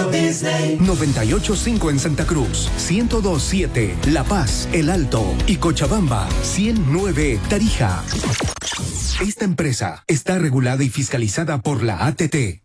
Disney. 98.5 en Santa Cruz, 102.7 La Paz, El Alto y Cochabamba, 100.9 Tarija. Esta empresa está regulada y fiscalizada por la ATT.